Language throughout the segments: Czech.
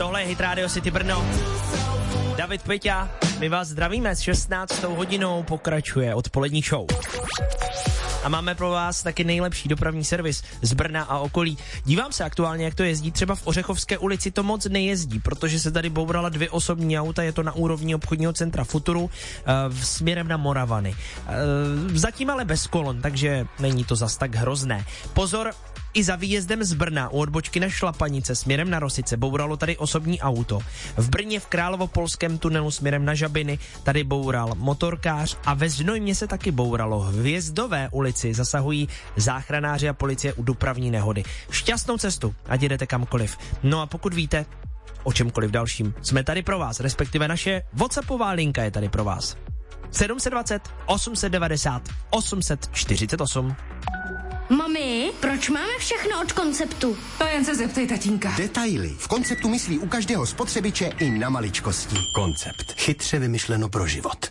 Tohle je Hit Radio City Brno. David Peťa, my vás zdravíme, s 16. hodinou pokračuje odpolední show. A máme pro vás taky nejlepší dopravní servis z Brna a okolí. Dívám se aktuálně, jak to jezdí. Třeba v Ořechovské ulici to moc nejezdí, protože se tady bourala 2 osobní auta, je to na úrovni obchodního centra Futuru směrem na Moravany. Zatím ale bez kolon, takže není to zas tak hrozné. Pozor, i za výjezdem z Brna u odbočky na Šlapanice směrem na Rosice bouralo tady osobní auto. V Brně v Královopolském tunelu směrem na Žabiny tady boural motorkář a ve Znojmě se taky bouralo. V Hvězdové ulici zasahují záchranáři a policie u dopravní nehody. Šťastnou cestu, ať jdete kamkoliv. No a pokud víte o čemkoliv dalším, jsme tady pro vás, respektive naše WhatsAppová linka je tady pro vás. 720 890 848. Mami, proč máme všechno od Konceptu? To jen se zeptej tatínka. Detaily. V Konceptu myslí u každého spotřebiče i na maličkosti. Koncept. Chytře vymyšleno pro život.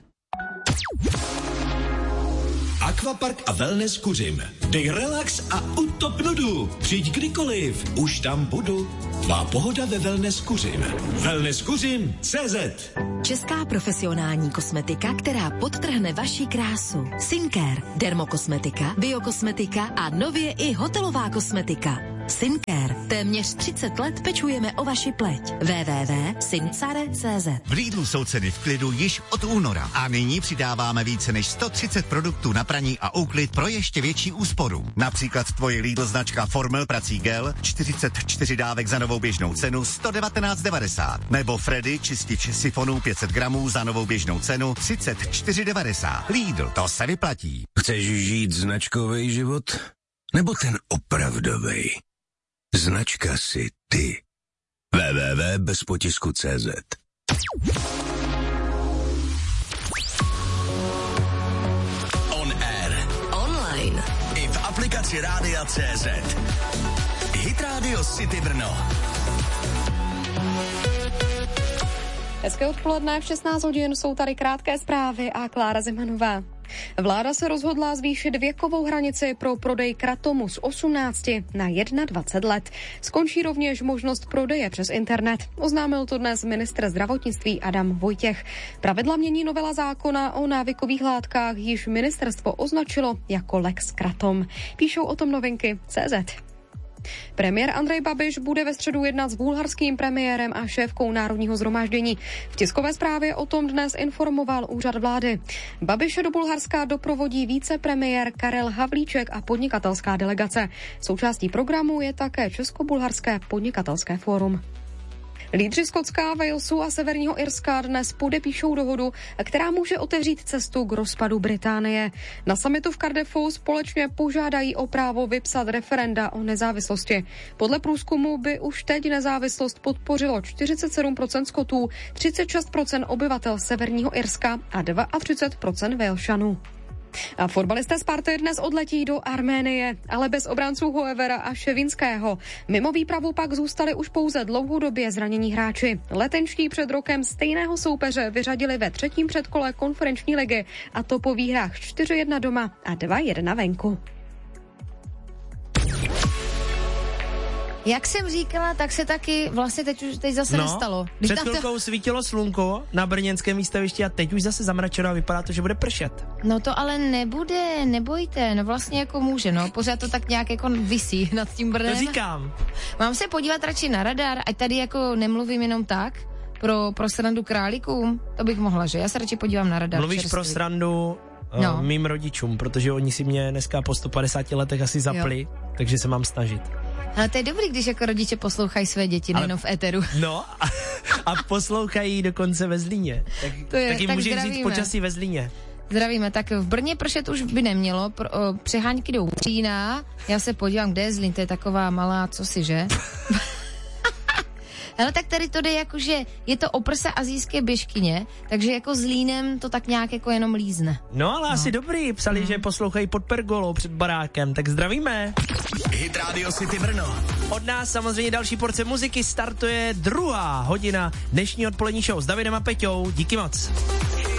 Aquapark a wellness Kuřim. Dej relax a utop nudu. Přijď kdykoliv, už tam budu. Tvá pohoda ve wellness Kuřim. Wellness Kuřim CZ. Česká profesionální kosmetika, která podtrhne vaši krásu. Skincare, dermokosmetika, biokosmetika a nově i hotelová kosmetika. Skincare. Téměř 30 let pečujeme o vaši pleť. www.sincare.cz. V Lidlu jsou ceny v klidu již od února a nyní přidáváme více než 130 produktů na praní a úklid pro ještě větší úsporu. Například tvoje Lidl značka Formel prací gel 44 dávek za novou běžnou cenu 119,90 nebo Freddy čistič sifonů 500 gramů za novou běžnou cenu 34,90. Lidl, to se vyplatí. Chceš žít značkový život? Nebo ten opravdovej? Značka si ty. www.bezpotisku.cz. On air. Online. I v aplikaci Rádia CZ. Hit Radio City Brno. Hezké odpoledne, v 16 hodin jsou tady krátké zprávy a Klára Zemanová. Vláda se rozhodla zvýšit věkovou hranici pro prodej kratomu z 18 na 21 let. Skončí rovněž možnost prodeje přes internet. Oznámil to dnes ministr zdravotnictví Adam Vojtěch. Pravidla mění novela zákona o návykových látkách, již ministerstvo označilo jako Lex Kratom. Píšou o tom novinky CZ. Premiér Andrej Babiš bude ve středu jednat s bulharským premiérem a šéfkou Národního shromáždění. V tiskové zprávě o tom dnes informoval úřad vlády. Babiše do Bulharska doprovodí vicepremiér Karel Havlíček a podnikatelská delegace. Součástí programu je také Česko-bulharské podnikatelské fórum. Lídři Skotska, Walesu a Severního Irska dnes podepíšou dohodu, která může otevřít cestu k rozpadu Británie. Na summitu v Cardiffu společně požádají o právo vypsat referenda o nezávislosti. Podle průzkumu by už teď nezávislost podpořilo 47% Skotů, 36% obyvatel Severního Irska a 32% Walešanů. A fotbalisté Sparty dnes odletí do Arménie, ale bez obránců Hoevera a Ševinského. Mimo výpravu pak zůstali už pouze dlouhodobě zranění hráči. Letenští před rokem stejného soupeře vyřadili ve 3. předkole konferenční ligy, a to po výhrách 4-1 doma a 2-1 venku. Jak jsem říkala, tak se taky vlastně teď zase nestalo. Před chvilkou svítilo slunko na brněnském výstavišti a teď už zase zamračeno a vypadá to, že bude pršet. No to ale nebude, nebojte, no vlastně jako může, no, pořád to tak nějak jako visí nad tím Brnem. To říkám. Mám se podívat radši na radar, ať tady jako nemluvím jenom tak, pro srandu králíkům, to bych mohla, že? Já se radši podívám na radar. Mluvíš pro srandu mým rodičům, protože oni si mě dneska po 150 letech asi zapli, takže se mám snažit. Ale to je dobrý, když jako rodiče poslouchají své děti, nejenom v éteru. No a poslouchají dokonce ve Zlíně. Tak jim můžeš říct počasí ve Zlíně. Zdravíme, tak v Brně pršet už by nemělo, přehánky jdou Října, já se podívám, kde je Zlín, to je taková malá cosi, že? Ale tak tady to jde jako, že je to o prsa asijské běžkyně, takže jako Zlínem to tak nějak jako jenom lízne. No ale asi dobrý, psali, že poslouchají pod pergolou před barákem, tak zdravíme. Hit Radio City Brno. Od nás samozřejmě další porce muziky, startuje 2. hodina dnešní odpolední show s Davidem a Peťou, díky moc.